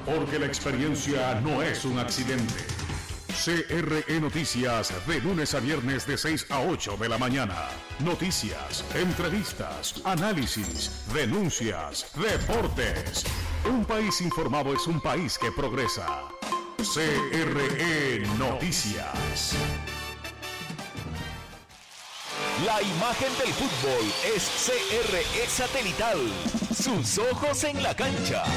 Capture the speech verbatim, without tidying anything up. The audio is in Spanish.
porque la experiencia no es un accidente. C R E Noticias, de lunes a viernes de seis a ocho de la mañana. Noticias, entrevistas, análisis, denuncias, deportes. Un país informado es un país que progresa. C R E Noticias. La imagen del fútbol es C R E Satelital. Sus ojos en la cancha.